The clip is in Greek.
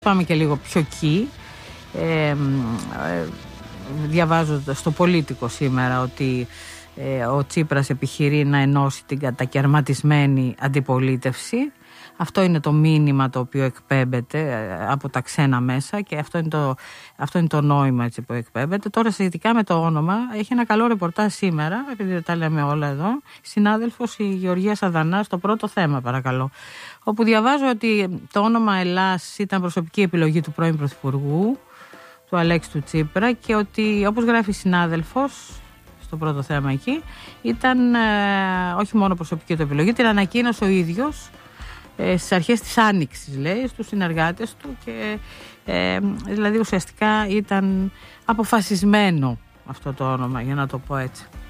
Πάμε και λίγο πιο εκεί. Διαβάζω στο Πολίτικο σήμερα ότι ο Τσίπρας επιχειρεί να ενώσει την κατακαιρματισμένη αντιπολίτευση. Αυτό είναι το μήνυμα το οποίο εκπέμπεται από τα ξένα μέσα και αυτό είναι το νόημα έτσι, που εκπέμπεται. Τώρα σχετικά με το όνομα, έχει ένα καλό ρεπορτάζ σήμερα, επειδή τα λέμε όλα εδώ, συνάδελφος η Γεωργία Σαδανά στο πρώτο θέμα παρακαλώ, όπου διαβάζω ότι το όνομα Ελλάς ήταν προσωπική επιλογή του πρώην Πρωθυπουργού, του Αλέξη του Τσίπρα, και ότι όπως γράφει η συνάδελφος στο πρώτο θέμα εκεί, ήταν όχι μόνο προσωπική του επιλογή, την ανακοίνωσε ο ίδιος στις αρχές της Άνοιξης, λέει, στους συνεργάτες του και δηλαδή ουσιαστικά ήταν αποφασισμένο αυτό το όνομα, για να το πω έτσι.